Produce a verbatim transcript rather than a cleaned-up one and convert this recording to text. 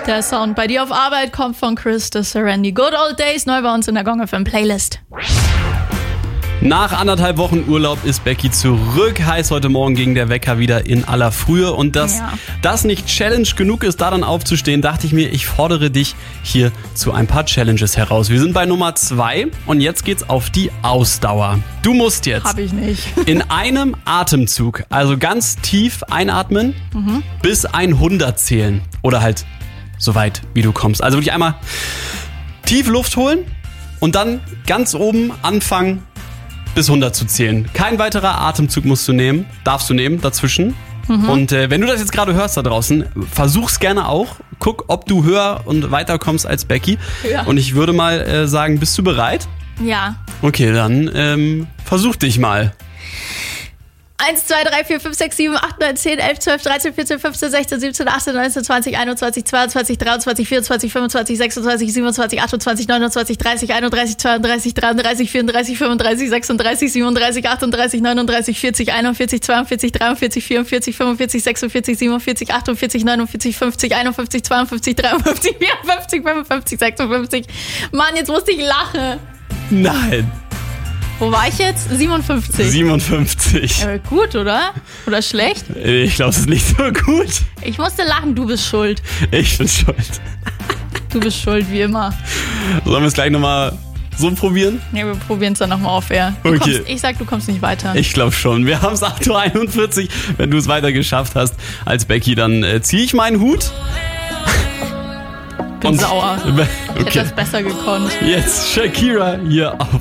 Der Sound bei dir auf Arbeit kommt von Chris de Serenity. Good Old Days, neu bei uns in der Gong F M Playlist. Nach anderthalb Wochen Urlaub ist Becky zurück. Heißt heute Morgen ging der Wecker wieder in aller Frühe. Und dass Ja. das nicht Challenge genug ist, da dann aufzustehen, dachte ich mir, ich fordere dich hier zu ein paar Challenges heraus. Wir sind bei Nummer zwei und jetzt geht's auf die Ausdauer. Du musst jetzt Hab ich nicht. in einem Atemzug, also ganz tief einatmen, mhm. bis hundert zählen. Oder halt so weit, wie du kommst. Also wirklich einmal tief Luft holen und dann ganz oben anfangen, bis hundert zu zählen. Kein weiterer Atemzug musst du nehmen, darfst du nehmen dazwischen. Mhm. Und äh, wenn du das jetzt gerade hörst da draußen, versuch's gerne auch. Guck, ob du höher und weiter kommst als Becky. Ja. Und ich würde mal äh, sagen, bist du bereit? Ja. Okay, dann ähm, versuch dich mal. eins, zwei, drei, vier, fünf, sechs, sieben, acht, neun, zehn, elf, zwölf, dreizehn, vierzehn, fünfzehn, sechzehn, siebzehn, achtzehn, neunzehn, zwanzig, einundzwanzig, zweiundzwanzig, dreiundzwanzig, vierundzwanzig, fünfundzwanzig, sechsundzwanzig, siebenundzwanzig, achtundzwanzig, neunundzwanzig, dreißig, einunddreißig, zweiunddreißig, dreiunddreißig, vierunddreißig, fünfunddreißig, sechsunddreißig, siebenunddreißig, achtunddreißig, neununddreißig, vierzig, einundvierzig, zweiundvierzig, dreiundvierzig, vierundvierzig, fünfundvierzig, sechsundvierzig, siebenundvierzig, achtundvierzig, neunundvierzig, fünfzig, einundfünfzig, zweiundfünfzig, dreiundfünfzig, vierundfünfzig, fünfundfünfzig, sechsundfünfzig. Mann, jetzt musste ich lachen. Nein. Wo war ich jetzt? siebenundfünfzig. siebenundfünfzig. Äh, gut, oder? Oder schlecht? Ich glaube, es ist nicht so gut. Ich musste lachen, du bist schuld. Ich bin schuld. Du bist schuld, wie immer. Sollen wir es gleich nochmal so probieren? Ja, wir probieren es dann nochmal auf Air. Du Okay. kommst, ich sag, du kommst nicht weiter. Ich glaube schon. Wir haben es acht Uhr einundvierzig. Wenn du es weiter geschafft hast als Becky, dann äh, ziehe ich meinen Hut. bin Und- sauer. Ich hätte Okay. das besser gekonnt. Jetzt Shakira hier auf